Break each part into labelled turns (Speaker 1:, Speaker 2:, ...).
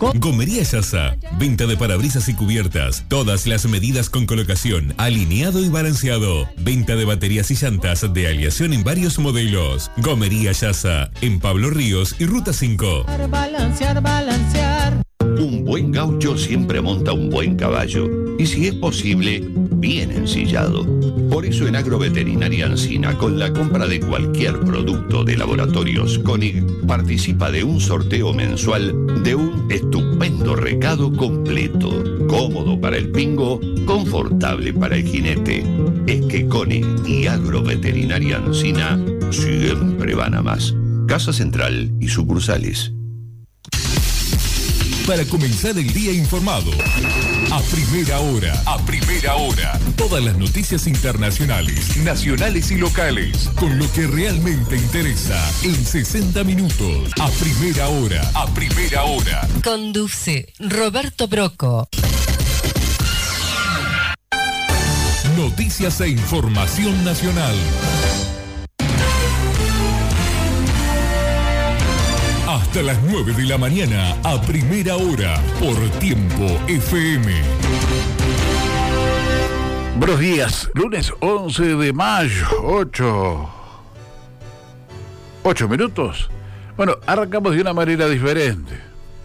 Speaker 1: Gomería Yasa, venta de parabrisas y cubiertas, todas las medidas con colocación, alineado y balanceado. Venta de baterías y llantas de aleación en varios modelos. Gomería Yasa, en Pablo Ríos y Ruta 5.
Speaker 2: Balancear.
Speaker 3: Un buen gaucho siempre monta un buen caballo. Y si es posible, bien ensillado. Por eso en Agroveterinaria Ancina, con la compra de cualquier producto de Laboratorios Koenig, participa de un sorteo mensual de un estupendo recado completo. Cómodo para el pingo, confortable para el jinete. Es que Koenig y Agroveterinaria Ancina siempre van a más. Casa Central y sucursales.
Speaker 1: Para comenzar el día informado. A primera hora. Todas las noticias internacionales, nacionales y locales. Con lo que realmente interesa en 60 minutos. A primera hora.
Speaker 4: Conduce Roberto Broco.
Speaker 1: Noticias e información nacional. Hasta las 9 de la mañana, a primera hora, por Tiempo FM.
Speaker 5: Buenos días, lunes 11 de mayo, 8 minutos. Bueno, arrancamos de una manera diferente.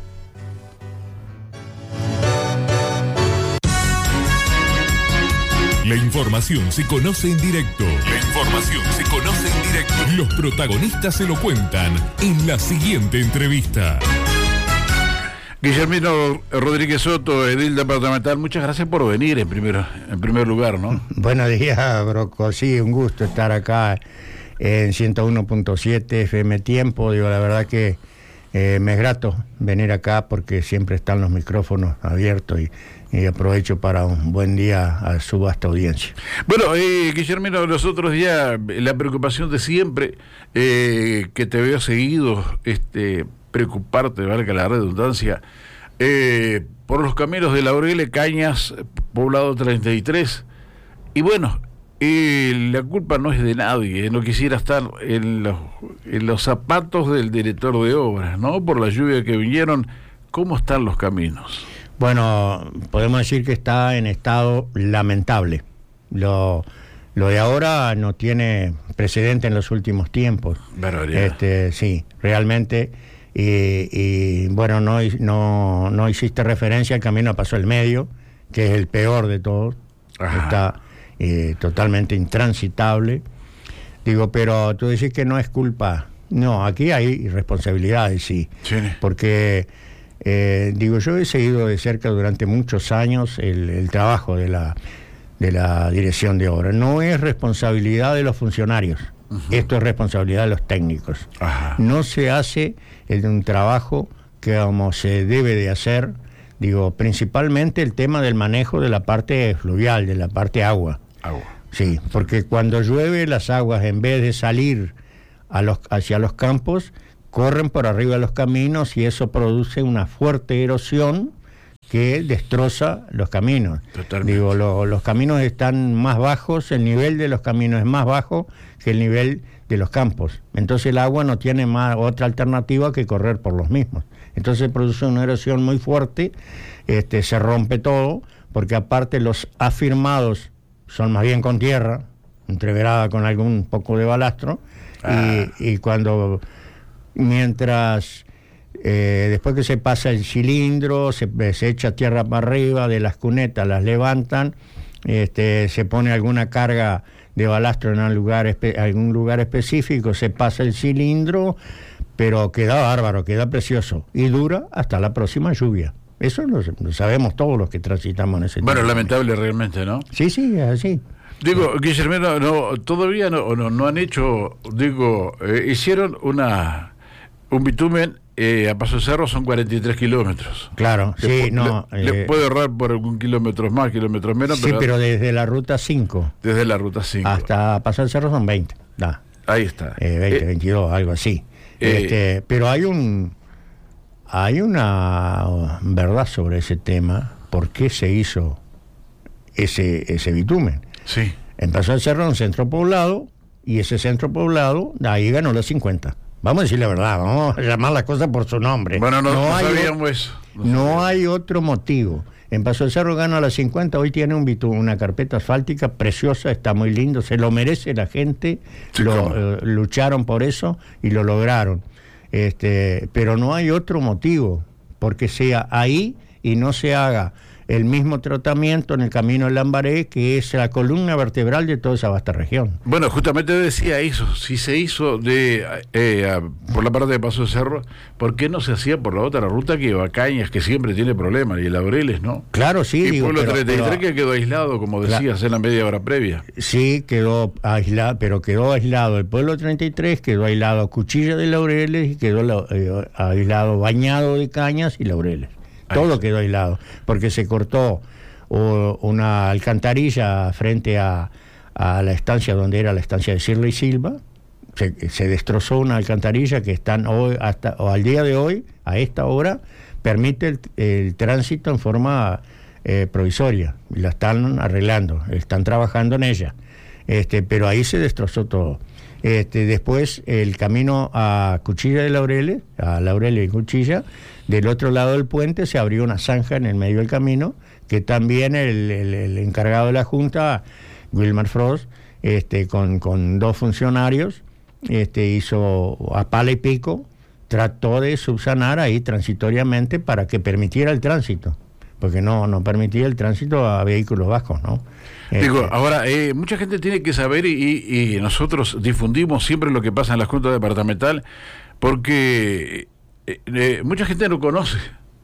Speaker 1: La información se conoce en directo. Los protagonistas se lo cuentan en la siguiente entrevista.
Speaker 5: Guillermino Rodríguez Soto, edil departamental, muchas gracias por venir en primer lugar, ¿no?
Speaker 6: Buenos días, Broco. Sí, un gusto estar acá en 101.7 FM Tiempo. Digo, la verdad que me es grato venir acá porque siempre están los micrófonos abiertos y aprovecho para un buen día a su vasta audiencia.
Speaker 5: Bueno, Guillermino, los otros días, la preocupación de siempre, que te veo seguido, preocuparte, valga la redundancia, por los caminos de Laurel, Cañas, Poblado 33, y bueno, la culpa no es de nadie, no quisiera estar en los zapatos del director de obras, ¿no? Por la lluvia que vinieron, ¿cómo están los caminos?
Speaker 6: Bueno, podemos decir que está en estado lamentable. Lo de ahora no tiene precedente en los últimos tiempos.
Speaker 5: Barbaridad.
Speaker 6: Sí, realmente. Y bueno, no hiciste referencia al camino a Paso del Medio, que es el peor de todos. Ajá. Está totalmente intransitable. Digo, pero tú decís que no es culpa. No, aquí hay irresponsabilidades, sí. Porque... yo he seguido de cerca durante muchos años el trabajo de la dirección de obra. No es responsabilidad de los funcionarios, esto es responsabilidad de los técnicos. Ajá. No se hace un trabajo que como se debe de hacer, principalmente el tema del manejo de la parte fluvial, de la parte agua. Sí, porque cuando llueve las aguas, en vez de salir hacia los campos, corren por arriba de los caminos y eso produce una fuerte erosión que destroza los caminos. Totalmente. Los caminos están más bajos, el nivel de los caminos es más bajo que el nivel de los campos. Entonces el agua no tiene otra alternativa que correr por los mismos. Entonces produce una erosión muy fuerte, se rompe todo, porque aparte los afirmados son más bien con tierra, entreverada con algún poco de balastro, y mientras después que se pasa el cilindro, se echa tierra para arriba de las cunetas, las levantan, se pone alguna carga de balastro en algún lugar específico, se pasa el cilindro, pero queda bárbaro, queda precioso y dura hasta la próxima lluvia. Eso lo sabemos todos los que transitamos en ese
Speaker 5: Bueno, tiempo. Lamentable realmente, ¿no?
Speaker 6: Sí, es así.
Speaker 5: Guillermo, todavía no han hecho, hicieron un bitumen a Paso Cerro, son 43 kilómetros.
Speaker 6: Claro,
Speaker 5: le puede ahorrar por algún kilómetros más, kilómetros menos.
Speaker 6: Sí, pero desde la Ruta 5.
Speaker 5: Desde la Ruta 5.
Speaker 6: Hasta Paso del Cerro son 20.
Speaker 5: Ahí está.
Speaker 6: 20, 22, algo así. Pero hay una verdad sobre ese tema, por qué se hizo ese bitumen.
Speaker 5: Sí.
Speaker 6: En Paso del Cerro, un centro poblado, y ese centro poblado, ahí ganó los 50. Vamos a decir la verdad, vamos a llamar las cosas por su nombre.
Speaker 5: Bueno, no sabíamos eso.
Speaker 6: No hay otro motivo. En Paso del Cerro gana las 50, hoy tiene una carpeta asfáltica preciosa, está muy lindo, se lo merece la gente,
Speaker 5: Sí,
Speaker 6: lucharon por eso y lo lograron. Pero no hay otro motivo, porque sea ahí y no se haga el mismo tratamiento en el camino del Lambaré, que es la columna vertebral de toda esa vasta región.
Speaker 5: Bueno, justamente decía eso, si se hizo por la parte de Paso del Cerro, ¿por qué no se hacía por la otra ruta que iba a Cañas, que siempre tiene problemas, y el Laureles, ¿no?
Speaker 6: Claro, sí.
Speaker 5: Y Pueblo
Speaker 6: pero
Speaker 5: 33 que quedó aislado, como decías, en la media hora previa.
Speaker 6: Sí, quedó aislado, pero quedó aislado el Pueblo 33, quedó aislado Cuchilla de Laureles y quedó aislado Bañado de Cañas y Laureles. Todo quedó aislado, porque se cortó una alcantarilla frente a la estancia donde era la estancia de Sirla y Silva. Se destrozó una alcantarilla que están hoy, al día de hoy, a esta hora, permite el tránsito en forma provisoria. La están arreglando, están trabajando en ella. Pero ahí se destrozó todo. Después el camino a Cuchilla de Laureles, a Laureles y Cuchilla, del otro lado del puente se abrió una zanja en el medio del camino, que también el encargado de la Junta, Wilmar Frost, con 2 funcionarios, hizo a pala y pico, trató de subsanar ahí transitoriamente para que permitiera el tránsito, porque no permitía el tránsito a vehículos vascos, ¿no?
Speaker 5: Digo, ahora, mucha gente tiene que saber, y nosotros difundimos siempre lo que pasa en la Junta Departamental, porque mucha gente no conoce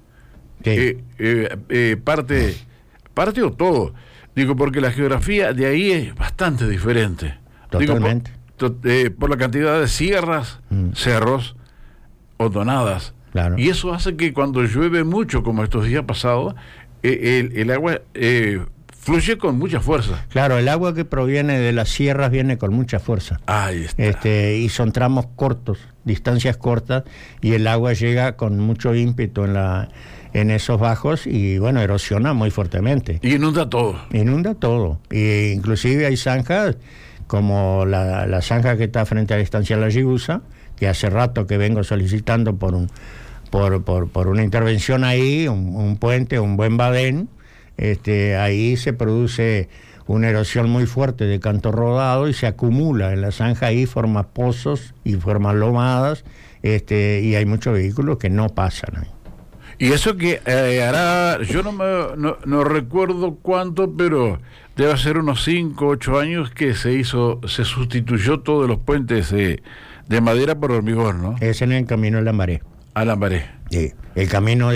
Speaker 5: parte o todo. Digo, porque la geografía de ahí es bastante diferente.
Speaker 6: Totalmente.
Speaker 5: Digo, por la cantidad de sierras, cerros, hondonadas.
Speaker 6: Claro.
Speaker 5: Y eso hace que cuando llueve mucho, como estos días pasados, el agua fluye con mucha fuerza.
Speaker 6: Claro, el agua que proviene de las sierras viene con mucha fuerza.
Speaker 5: Ahí está.
Speaker 6: Y son tramos cortos, distancias cortas, y el agua llega con mucho ímpetu en esos bajos y, bueno, erosiona muy fuertemente.
Speaker 5: Y inunda todo.
Speaker 6: Inunda todo. Y inclusive hay zanjas, como la zanja que está frente a la estancia La Yigusa, que hace rato que vengo solicitando por una intervención ahí, un puente, un buen badén. Ahí se produce una erosión muy fuerte de canto rodado y se acumula en la zanja ahí, forma pozos y forma lomadas, y hay muchos vehículos que no pasan ahí.
Speaker 5: Y eso que hará, yo no recuerdo cuánto, pero debe ser unos 5 o 8 años que se sustituyó todos los puentes de madera por hormigón, ¿no?
Speaker 6: Es en el camino de Lambaré.
Speaker 5: A Lambaré.
Speaker 6: Sí, el camino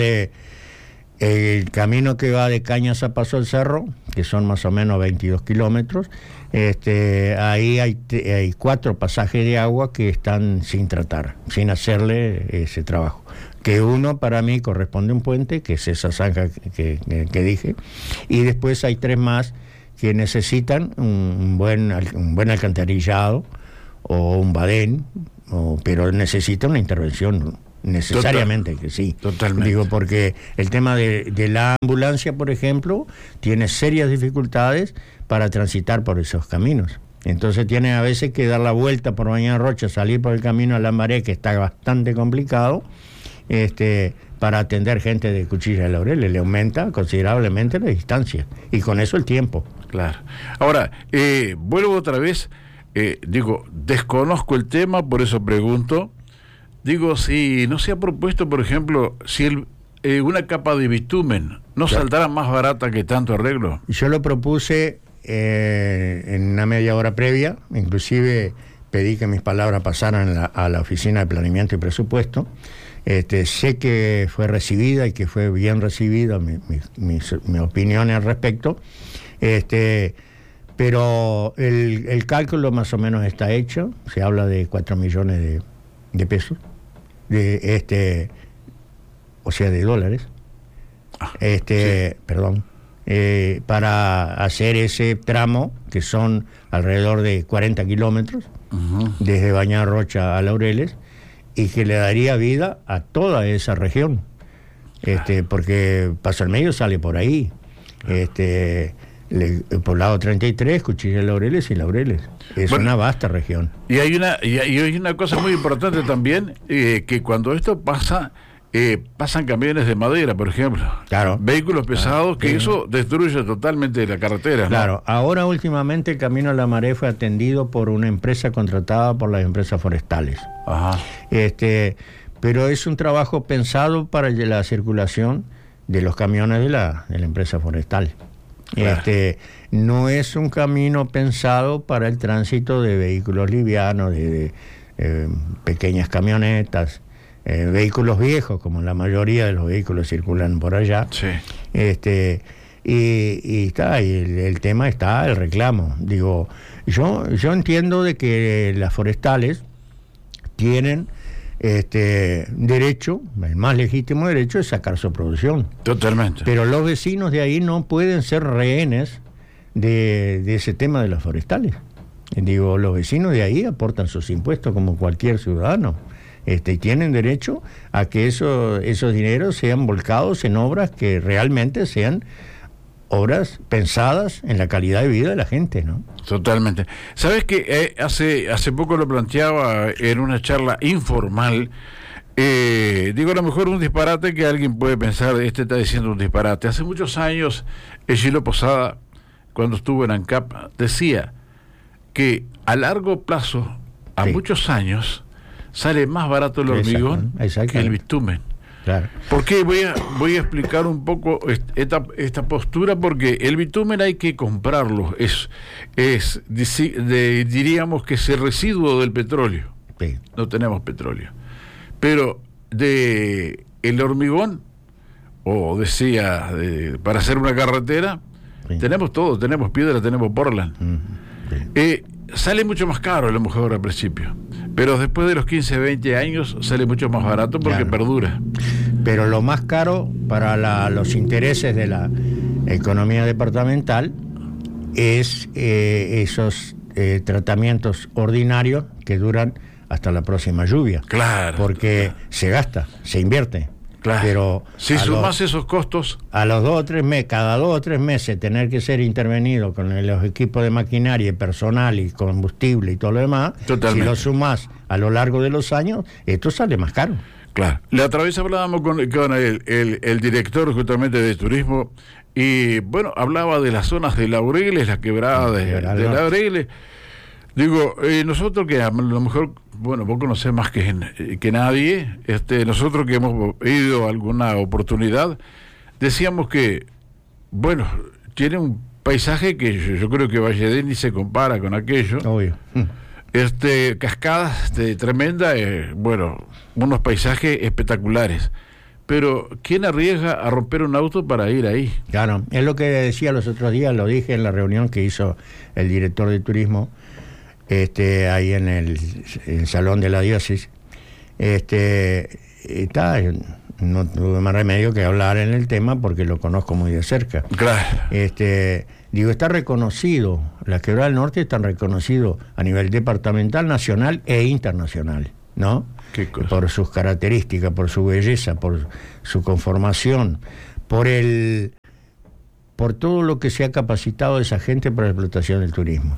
Speaker 6: que va de Cañas a Paso del Cerro, que son más o menos 22 kilómetros, ahí hay 4 pasajes de agua que están sin tratar, sin hacerle ese trabajo. Que uno para mí corresponde a un puente, que es esa zanja que dije, y después hay 3 más que necesitan un buen alcantarillado o un badén, pero necesitan una intervención. Necesariamente que sí.
Speaker 5: Totalmente.
Speaker 6: Digo, porque el tema de la ambulancia, por ejemplo, tiene serias dificultades para transitar por esos caminos. Entonces tiene a veces que dar la vuelta por Bañada Rocha, salir por el camino a Lambaré, que está bastante complicado, para atender gente de Cuchilla de Laureles. Le aumenta considerablemente la distancia y con eso el tiempo.
Speaker 5: Claro. Ahora, vuelvo otra vez, desconozco el tema, por eso pregunto. Digo, si no se ha propuesto, por ejemplo, si una capa de bitumen no saldrá más barata que tanto arreglo.
Speaker 6: Yo lo propuse en una media hora previa, inclusive pedí que mis palabras pasaran a la Oficina de Planeamiento y Presupuesto. Sé que fue recibida y que fue bien recibida mi opinión al respecto, pero el cálculo más o menos está hecho. Se habla de 4 millones de pesos, o sea, de dólares,
Speaker 5: sí.
Speaker 6: Perdón, para hacer ese tramo, que son alrededor de 40 kilómetros, desde Bañada Rocha a Laureles, y que le daría vida a toda esa región, porque Paso al Medio sale por ahí, el poblado 33, Cuchilla, Laureles y Laureles. Es una vasta región.
Speaker 5: Y hay una cosa muy importante también, que cuando esto pasa, pasan camiones de madera, por ejemplo.
Speaker 6: Claro.
Speaker 5: Vehículos pesados, que eso destruye totalmente la carretera, ¿no?
Speaker 6: Claro. Ahora últimamente el Camino a la Maré fue atendido por una empresa contratada por las empresas forestales.
Speaker 5: Ajá.
Speaker 6: Pero es un trabajo pensado para la circulación de los camiones de la empresa forestal. Claro. No es un camino pensado para el tránsito de vehículos livianos, de pequeñas camionetas, vehículos viejos, como la mayoría de los vehículos circulan por allá.
Speaker 5: Sí.
Speaker 6: Y el tema está, el reclamo. Digo, yo entiendo de que las forestales tienen derecho, el más legítimo derecho es sacar su producción.
Speaker 5: Totalmente.
Speaker 6: Pero los vecinos de ahí no pueden ser rehenes de ese tema de las forestales. Digo, los vecinos de ahí aportan sus impuestos como cualquier ciudadano. Y tienen derecho a que esos dineros sean volcados en obras que realmente sean obras pensadas en la calidad de vida de la gente, ¿no?
Speaker 5: Totalmente. ¿Sabes que hace poco lo planteaba en una charla informal? Digo, a lo mejor un disparate que alguien puede pensar, está diciendo un disparate. Hace muchos años, Gilo Posada, cuando estuvo en ANCAP, decía que a largo plazo, a muchos años, sale más barato el hormigón que el bitumen.
Speaker 6: Claro.
Speaker 5: ¿Por qué? Voy a explicar un poco esta postura, porque el bitumen hay que comprarlo, diríamos que es el residuo del petróleo.
Speaker 6: Sí.
Speaker 5: No tenemos petróleo. Pero el hormigón, para hacer una carretera, tenemos todo, tenemos piedra, tenemos Portland. Sale mucho más caro a lo mejor al principio, pero después de los 15, 20 años sale mucho más barato porque perdura.
Speaker 6: Pero lo más caro para los intereses de la economía departamental es esos tratamientos ordinarios que duran hasta la próxima lluvia.
Speaker 5: Claro.
Speaker 6: Porque se gasta, se invierte.
Speaker 5: Claro.
Speaker 6: Pero
Speaker 5: si sumás esos costos,
Speaker 6: a los 2 o 3 meses, cada 2 o 3 meses tener que ser intervenido con los equipos de maquinaria y personal y combustible y todo lo demás,
Speaker 5: totalmente.
Speaker 6: Si lo sumás a lo largo de los años, esto sale más caro.
Speaker 5: Claro. La otra vez hablábamos con el director justamente de turismo, y bueno, hablaba de las zonas de Laureles, la quebrada de Laureles. Digo, nosotros que a lo mejor, bueno, vos conocés más que nadie, nosotros que hemos ido a alguna oportunidad, decíamos que, bueno, tiene un paisaje que yo creo que Valle ni se compara con aquello.
Speaker 6: Obvio.
Speaker 5: Cascadas tremenda, bueno, unos paisajes espectaculares. Pero, ¿quién arriesga a romper un auto para ir ahí?
Speaker 6: Claro, es lo que decía los otros días, lo dije en la reunión que hizo el director de turismo, ahí en el salón de la diócesis. No tuve más remedio que hablar en el tema porque lo conozco muy de cerca.
Speaker 5: Claro.
Speaker 6: Está reconocido, la Quebrada del Norte está reconocido a nivel departamental, nacional e internacional, ¿no?
Speaker 5: ¿Qué cosa?
Speaker 6: Por sus características, por su belleza, por su conformación, por todo lo que se ha capacitado esa gente para la explotación del turismo.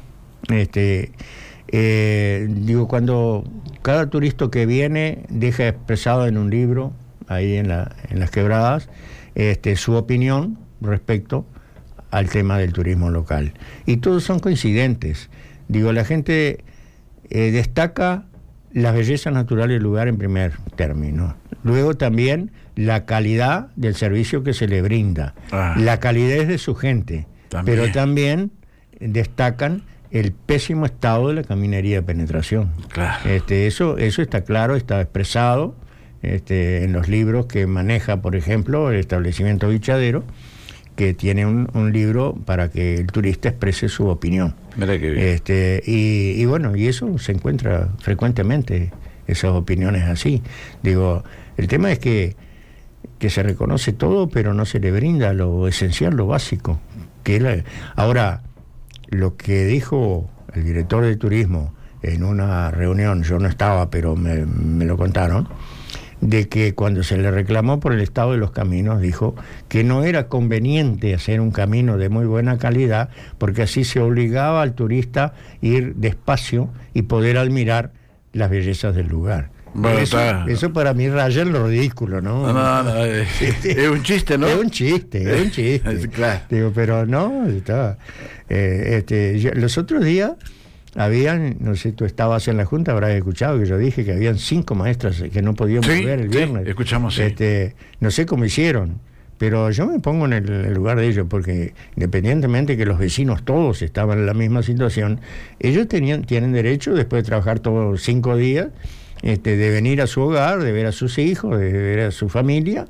Speaker 6: Cuando cada turista que viene deja expresado en un libro ahí en las quebradas su opinión respecto al tema del turismo local, y todos son coincidentes. La gente destaca las bellezas naturales del lugar en primer término, luego también la calidad del servicio que se le brinda, la calidez de su gente, pero también destacan el pésimo estado de la caminería de penetración.
Speaker 5: Claro.
Speaker 6: Eso está claro, está expresado en los libros que maneja, por ejemplo, el establecimiento Bichadero, que tiene un libro para que el turista exprese su opinión.
Speaker 5: Mira qué bien.
Speaker 6: Y eso se encuentra frecuentemente, esas opiniones así. El tema es que se reconoce todo, pero no se le brinda lo esencial, lo básico. Ahora, lo que dijo el director de turismo en una reunión, yo no estaba, pero me lo contaron, de que cuando se le reclamó por el estado de los caminos, dijo que no era conveniente hacer un camino de muy buena calidad, porque así se obligaba al turista a ir despacio y poder admirar las bellezas del lugar.
Speaker 5: Bueno,
Speaker 6: eso para mí raya en lo ridículo, ¿no?
Speaker 5: No, es un chiste, ¿no?
Speaker 6: Es un chiste.
Speaker 5: Claro.
Speaker 6: Digo, pero no, estaba. Los otros días habían, no sé, tú estabas en la Junta, habrás escuchado que yo dije que habían 5 maestras que no podían volver el viernes.
Speaker 5: Escuchamos, sí.
Speaker 6: No sé cómo hicieron, pero yo me pongo en el lugar de ellos, porque independientemente que los vecinos todos estaban en la misma situación, ellos tienen derecho, después de trabajar todos 5 días, de venir a su hogar, de ver a sus hijos, de ver a su familia,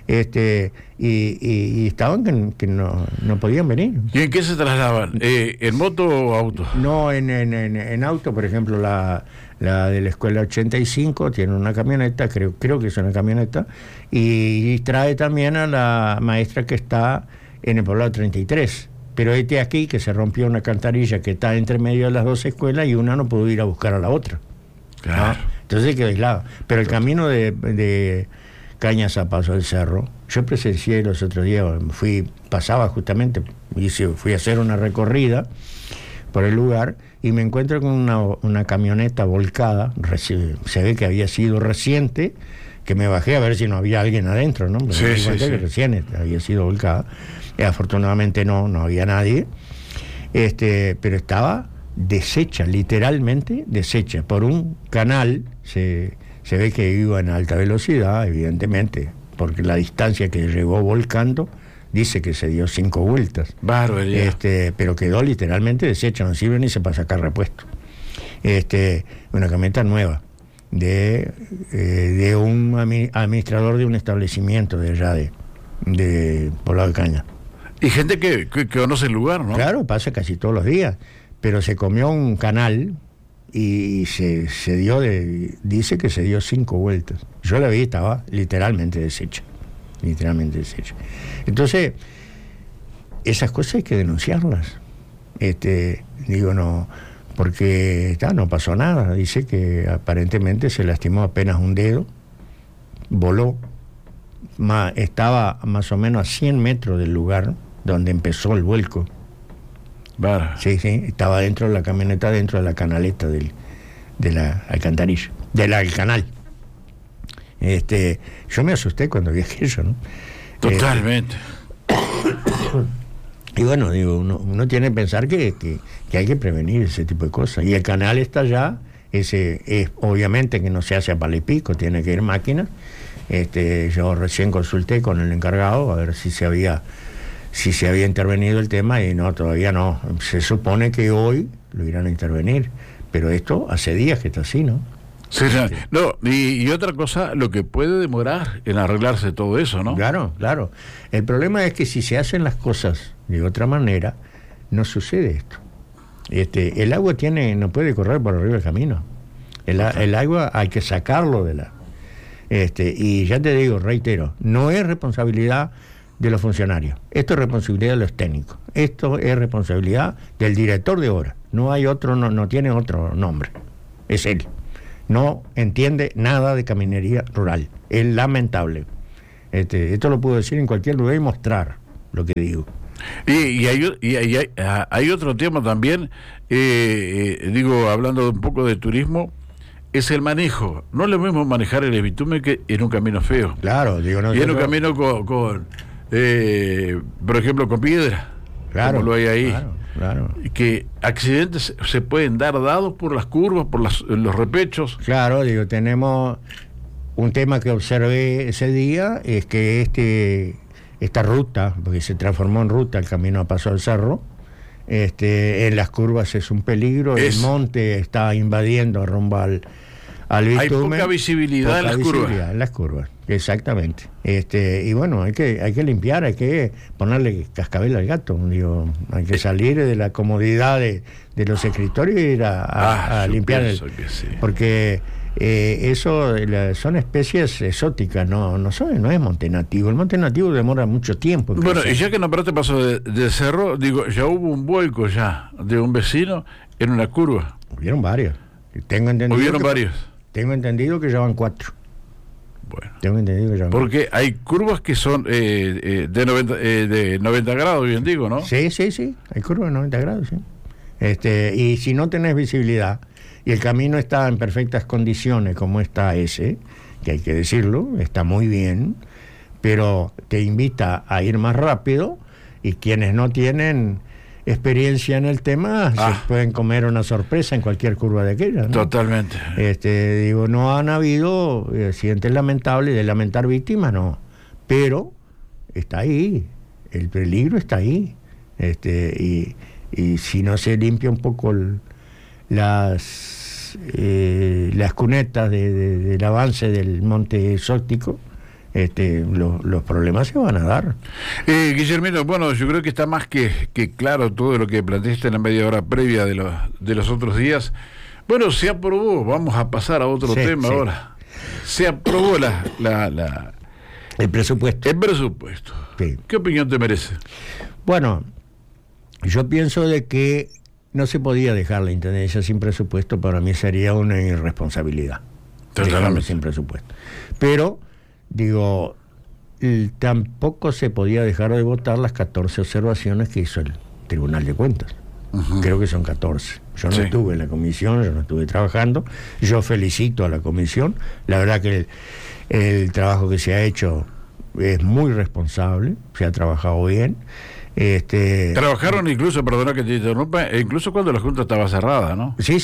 Speaker 6: y estaban que no podían venir.
Speaker 5: ¿Y en qué se trasladaban? ¿En moto o auto?
Speaker 6: No, en auto. Por ejemplo, la de la escuela 85 tiene una camioneta, creo que es una camioneta, y trae también a la maestra que está en el poblado 33. Pero aquí que se rompió una alcantarilla que está entre medio de las 2 escuelas y una no pudo ir a buscar a la otra.
Speaker 5: Claro.
Speaker 6: ¿No? Entonces quedó aislado. Pero el camino de Cañas a Paso del Cerro, yo presencié los otros días, pasaba justamente, fui a hacer una recorrida por el lugar y me encuentro con una camioneta volcada, se ve que había sido reciente, que me bajé a ver si no había alguien adentro, ¿no?
Speaker 5: Sí.
Speaker 6: Que recién había sido volcada. Afortunadamente no había nadie, pero estaba deshecha, literalmente deshecha, por un canal. Se ve que iba en alta velocidad, evidentemente, porque la distancia que llegó volcando dice que se dio 5 vueltas.
Speaker 5: Barbaridad.
Speaker 6: Pero quedó literalmente deshecha, no sirve ni se para sacar repuesto. Una camioneta nueva de un administrador de un establecimiento de allá de Poblado de Cañas.
Speaker 5: Y gente que conoce el lugar, ¿no?
Speaker 6: Claro, pasa casi todos los días, pero se comió un canal y se dio dice que se dio 5 vueltas. Yo la vi, estaba literalmente deshecha. Entonces, esas cosas hay que denunciarlas. No, porque no pasó nada. Dice que aparentemente se lastimó apenas un dedo, voló, estaba más o menos a 100 metros del lugar donde empezó el vuelco. Sí, estaba dentro de la camioneta, dentro de la canaleta de la alcantarilla, del canal. Yo me asusté cuando vi aquello, ¿no?
Speaker 5: Totalmente.
Speaker 6: Y bueno, digo, uno tiene que pensar que hay que prevenir ese tipo de cosas. Y el canal está allá, es obviamente que no se hace a palo y pico, tiene que ir máquina. Yo recién consulté con el encargado a ver si se había intervenido el tema, y no, todavía no. Se supone que hoy lo irán a intervenir, pero esto hace días que está así, ¿no?
Speaker 5: Sí. No, y otra cosa, lo que puede demorar en arreglarse todo eso, ¿no?
Speaker 6: Claro. El problema es que si se hacen las cosas de otra manera, no sucede esto. El agua no puede correr por arriba del camino. El agua hay que sacarlo de la... y ya te digo, reitero, no es responsabilidad de los funcionarios, esto es responsabilidad de los técnicos, esto es responsabilidad del director de obra, no hay otro, no tiene otro nombre, es él, no entiende nada de caminería rural, es lamentable. Esto lo puedo decir en cualquier lugar y mostrar lo que digo.
Speaker 5: Y hay otro tema también, hablando un poco de turismo, es el manejo. No es lo mismo manejar el bitumen que en un camino feo.
Speaker 6: Claro,
Speaker 5: y en un camino con por ejemplo, con piedra,
Speaker 6: claro,
Speaker 5: como lo hay ahí.
Speaker 6: Claro.
Speaker 5: Que accidentes se pueden dar dados por las curvas, por los repechos.
Speaker 6: Claro, tenemos un tema que observé ese día, es que esta ruta, porque se transformó en ruta el camino a Paso del Cerro, en las curvas es un peligro, el monte está invadiendo rumbo al bitumen.
Speaker 5: Hay poca visibilidad
Speaker 6: en las curvas, exactamente. Y bueno, hay que limpiar, hay que ponerle cascabel al gato, hay que salir de la comodidad de los escritorios y ir a limpiar porque eso son especies exóticas, no es monte nativo. El monte nativo demora mucho tiempo.
Speaker 5: Bueno, y ya que nombraste Paso de Cerro, ya hubo un vuelco ya de un vecino en una curva.
Speaker 6: Hubieron varios. Tengo entendido que ya van 4.
Speaker 5: Bueno.
Speaker 6: Tengo entendido que ya no.
Speaker 5: Porque hay curvas que son de 90 grados, bien digo, ¿no?
Speaker 6: Sí, hay curvas de 90 grados, sí. Y si no tenés visibilidad y el camino está en perfectas condiciones como está ese, que hay que decirlo, está muy bien, pero te invita a ir más rápido, y quienes no tienen experiencia en el tema se pueden comer una sorpresa en cualquier curva de aquella, ¿no?
Speaker 5: Totalmente.
Speaker 6: No han habido accidentes lamentables, de lamentar víctimas, no, pero está ahí, el peligro está ahí, y si no se limpia un poco las cunetas del avance del monte exótico, los problemas se van a dar.
Speaker 5: Guillermino, bueno, yo creo que está más que claro todo lo que planteaste en la media hora previa de los otros días. Bueno, se aprobó, vamos a pasar a otro tema ahora. Se aprobó
Speaker 6: el presupuesto.
Speaker 5: El presupuesto.
Speaker 6: Sí.
Speaker 5: ¿Qué opinión te merece?
Speaker 6: Bueno, yo pienso de que no se podía dejar la Intendencia sin presupuesto. Para mí sería una irresponsabilidad dejarlo sin presupuesto. Pero digo, tampoco se podía dejar de votar las 14 observaciones que hizo el Tribunal de Cuentas. Creo que son 14. Yo no estuve en la comisión, yo no estuve trabajando. Yo felicito a la comisión. La verdad que el trabajo que se ha hecho es muy responsable, se ha trabajado bien.
Speaker 5: Trabajaron incluso, perdona que te interrumpa, incluso cuando la Junta estaba cerrada, ¿no?
Speaker 6: Sí,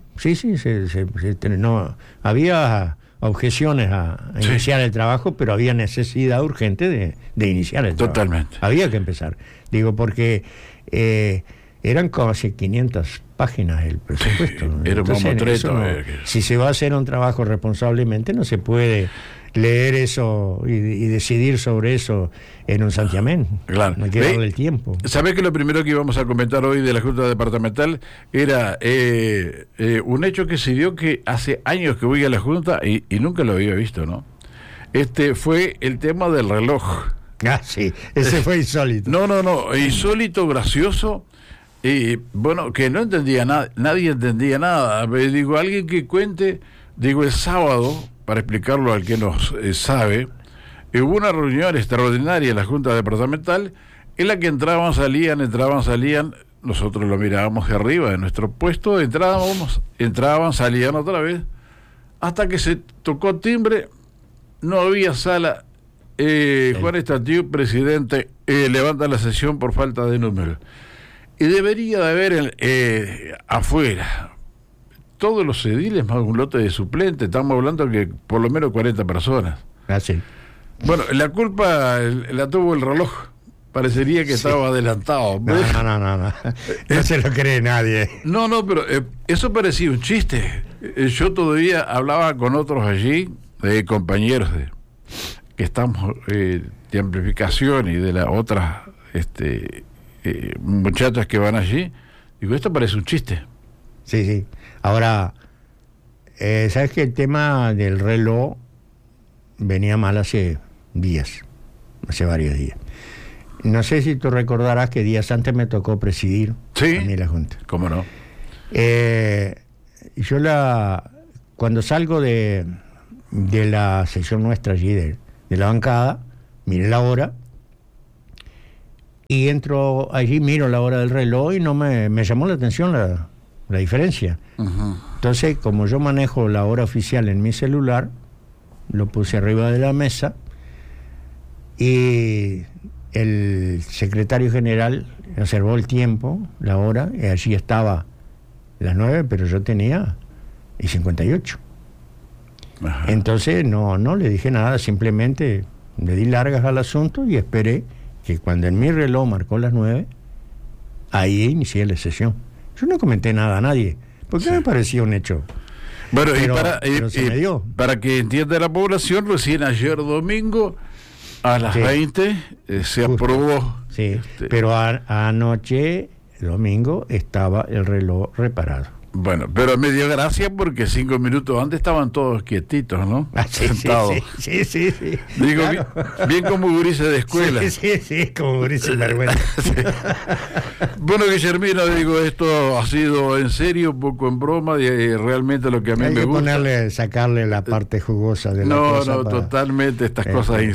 Speaker 6: no, había objeciones a iniciar el trabajo, pero había necesidad urgente de iniciar el trabajo.
Speaker 5: Totalmente.
Speaker 6: Había que empezar. Digo, porque eran casi 500 páginas el presupuesto.
Speaker 5: Era un mamotreto.
Speaker 6: Si se va a hacer un trabajo responsablemente, no se puede leer eso y decidir sobre eso en un santiamén.
Speaker 5: Claro.
Speaker 6: No hay que darle el tiempo.
Speaker 5: ¿Sabés que lo primero que íbamos a comentar hoy de la Junta Departamental era un hecho que se dio, que hace años que voy a la Junta y nunca lo había visto, ¿no? Fue el tema del reloj.
Speaker 6: Sí, ese fue insólito.
Speaker 5: No, insólito, gracioso. Bueno, que no entendía nada, nadie entendía nada. Digo, alguien que cuente, el sábado, para explicarlo al que nos sabe, hubo una reunión extraordinaria en la Junta Departamental en la que entraban, salían, nosotros lo mirábamos de arriba de nuestro puesto, entraban, salían otra vez, hasta que se tocó timbre, no había sala. Juan Estatiu, presidente, levanta la sesión por falta de número. Y debería de haber afuera todos los ediles más un lote de suplentes. Estamos hablando que por lo menos 40 personas.
Speaker 6: Sí.
Speaker 5: Bueno, la culpa la tuvo el reloj. Parecería que estaba adelantado.
Speaker 6: No. No se lo cree nadie.
Speaker 5: No, pero eso parecía un chiste. Yo todavía hablaba con otros allí, compañeros que estamos de amplificación y de las otras muchachas que van allí. Digo, esto parece un chiste.
Speaker 6: Sí. Ahora, ¿sabes que el tema del reloj venía mal hace varios días? No sé si tú recordarás que días antes me tocó presidir a mí la Junta.
Speaker 5: ¿Cómo no?
Speaker 6: Yo cuando salgo de la sección nuestra allí, de la bancada, miré la hora, y entro allí, miro la hora del reloj y no me llamó la atención la diferencia. Entonces, como yo manejo la hora oficial en mi celular, lo puse arriba de la mesa, y el secretario general observó el tiempo, la hora, y allí estaba las 9, pero yo tenía 58. Entonces no le dije nada, simplemente le di largas al asunto y esperé que cuando en mi reloj marcó las 9, ahí inicié la sesión. Yo no comenté nada a nadie, porque me parecía un hecho.
Speaker 5: Bueno,
Speaker 6: pero se me dio.
Speaker 5: Para que entienda la población, recién ayer domingo a las 20 se aprobó.
Speaker 6: Sí, pero anoche, domingo, estaba el reloj reparado.
Speaker 5: Bueno, pero me dio gracia porque 5 minutos antes estaban todos quietitos, ¿no?
Speaker 6: Sí,
Speaker 5: Sentados.
Speaker 6: sí.
Speaker 5: Digo,
Speaker 6: Claro.
Speaker 5: bien como gurises de escuela.
Speaker 6: Sí, como gurises vergüenza.
Speaker 5: Sí. Bueno, Guillermina, digo, esto ha sido en serio, poco en broma, y realmente lo que a mí
Speaker 6: Hay
Speaker 5: me
Speaker 6: que
Speaker 5: gusta.
Speaker 6: sacarle la parte jugosa de la
Speaker 5: No,
Speaker 6: cosa.
Speaker 5: totalmente estas cosas